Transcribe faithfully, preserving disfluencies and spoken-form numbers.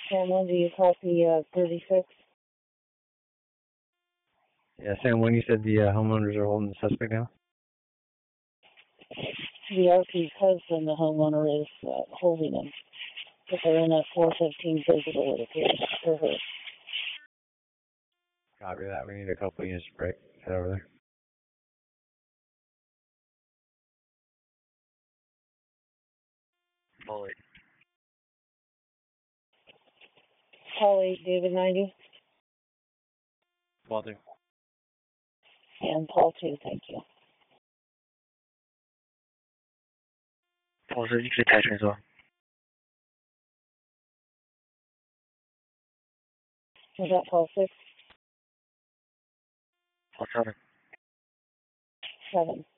Sam, when do you copy uh, thirty-six? Yeah, Sam, when you said the uh, homeowners are holding the suspect down? The R P's husband, the homeowner, is uh, holding him. But they're in a four fifteen physical, it appears, for her. Copy that. We need a couple units to break. Head over there. Fully. Paul eight, David ninety. Walter. And Paul two, thank you. Paul, sir, you can attach me as well. Was that Paul six? Paul seven. seven.